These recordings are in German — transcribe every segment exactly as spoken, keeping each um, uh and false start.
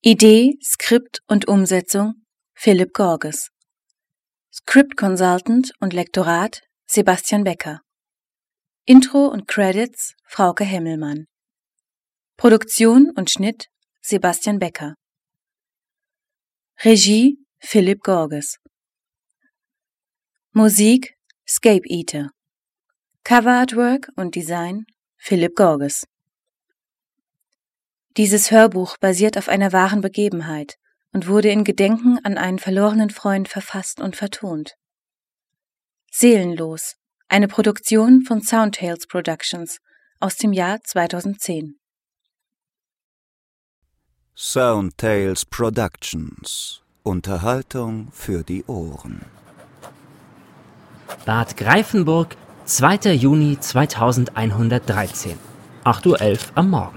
Idee, Skript und Umsetzung Philipp Gorges. Script Consultant und Lektorat Sebastian Becker. Intro und Credits Frauke Hemmelmann. Produktion und Schnitt Sebastian Becker. Regie Philipp Gorges. Musik Scape Eater. Cover Artwork und Design Philipp Gorges. Dieses Hörbuch basiert auf einer wahren Begebenheit und wurde in Gedenken an einen verlorenen Freund verfasst und vertont. Seelenlos, eine Produktion von Soundtales Productions aus dem Jahr zweitausendzehn. Soundtales Productions. Unterhaltung für die Ohren. Bad Greifenburg, zweiter Juni zweitausendeinhundertdreizehn, acht Uhr elf am Morgen.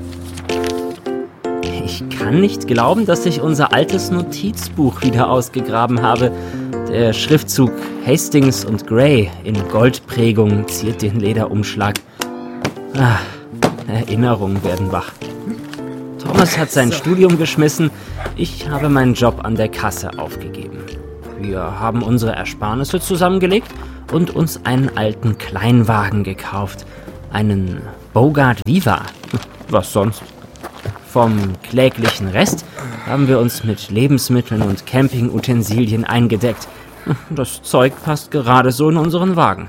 Ich kann nicht glauben, dass ich unser altes Notizbuch wieder ausgegraben habe. Der Schriftzug Hastings und Gray in Goldprägung ziert den Lederumschlag. Ah, Erinnerungen werden wach. Thomas hat sein Studium geschmissen, ich habe meinen Job an der Kasse aufgegeben. Wir haben unsere Ersparnisse zusammengelegt und uns einen alten Kleinwagen gekauft. Einen Bogart Viva. Was sonst? Vom kläglichen Rest haben wir uns mit Lebensmitteln und Campingutensilien eingedeckt. Das Zeug passt gerade so in unseren Wagen.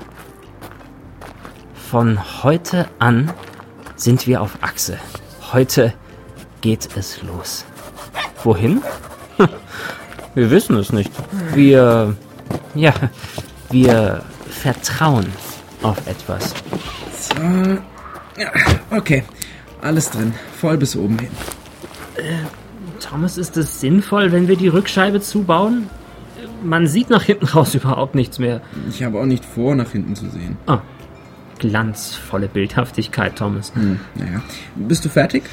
Von heute an sind wir auf Achse. Heute geht es los. Wohin? Wir wissen es nicht. Wir, ja, wir vertrauen auf etwas. So, okay. Alles drin, voll bis oben hin. Äh, Thomas, ist es sinnvoll, wenn wir die Rückscheibe zubauen? Man sieht nach hinten raus überhaupt nichts mehr. Ich habe auch nicht vor, nach hinten zu sehen. Oh, glanzvolle Bildhaftigkeit, Thomas. Hm, naja. Bist du fertig?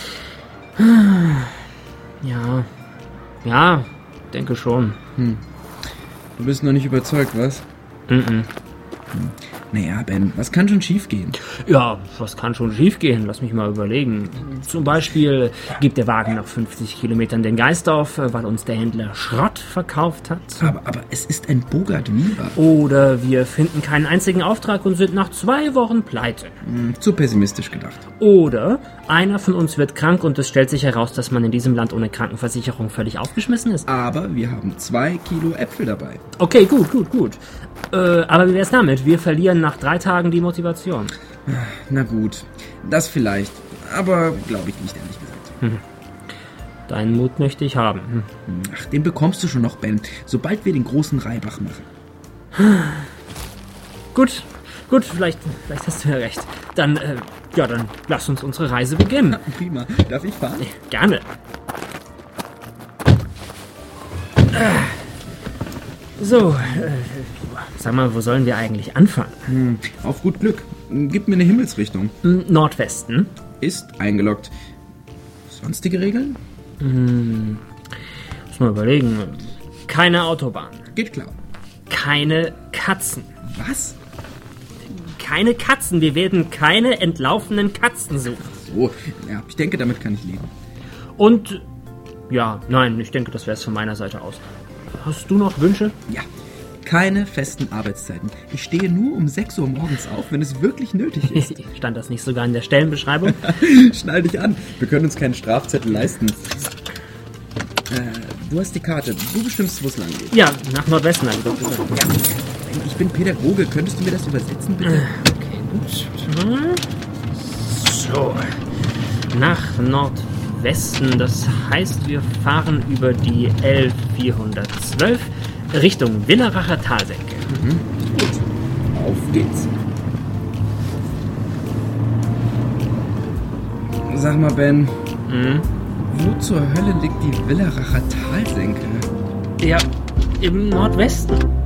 Ja, ja, denke schon. Hm. Du bist noch nicht überzeugt, was? Mhm. Hm. Naja, Ben, was kann schon schief gehen? Ja, was kann schon schief gehen? Lass mich mal überlegen. Zum Beispiel gibt der Wagen nach fünfzig Kilometern den Geist auf, weil uns der Händler Schrott verkauft hat. Aber, aber es ist ein Bogart Viva. Oder wir finden keinen einzigen Auftrag und sind nach zwei Wochen pleite. Hm, zu pessimistisch gedacht. Oder einer von uns wird krank und es stellt sich heraus, dass man in diesem Land ohne Krankenversicherung völlig aufgeschmissen ist. Aber wir haben zwei Kilo Äpfel dabei. Okay, gut, gut, gut. Äh, aber wie wär's damit? Wir verlieren nach drei Tagen die Motivation. Na gut, das vielleicht. Aber glaube ich nicht, ehrlich gesagt. Hm. Deinen Mut möchte ich haben. Hm. Ach, den bekommst du schon noch, Ben. Sobald wir den großen Reibach machen. Gut, gut, vielleicht, vielleicht hast du ja recht. Dann, äh, ja, dann lass uns unsere Reise beginnen. Na, prima. Darf ich fahren? Gerne. So, äh, sag mal, wo sollen wir eigentlich anfangen? Hm, auf gut Glück. Gib mir eine Himmelsrichtung. Nordwesten. Ist eingeloggt. Sonstige Regeln? Hm, muss mal überlegen. Keine Autobahn. Geht klar. Keine Katzen. Was? Keine Katzen. Wir werden keine entlaufenen Katzen suchen. So, ja, ich denke, damit kann ich leben. Und, ja, nein, ich denke, das wäre es von meiner Seite aus. Hast du noch Wünsche? Ja, keine festen Arbeitszeiten. Ich stehe nur um sechs Uhr morgens auf, wenn es wirklich nötig ist. Stand das nicht sogar in der Stellenbeschreibung? Schnall dich an. Wir können uns keinen Strafzettel leisten. Äh, du hast die Karte. Du bestimmst, wo es lang geht. Ja, nach Nordwesten, habe ich doch gesagt. Ja, ich bin Pädagoge. Könntest du mir das übersetzen, bitte? Okay, gut. So, nach Nordwesten. Das heißt, wir fahren über die L vierhundertzwölf Richtung Villeracher Talsenke. Mhm. Gut, auf geht's. Sag mal, Ben, Mhm. wo zur Hölle liegt die Villeracher Talsenke? Ja, im Nordwesten.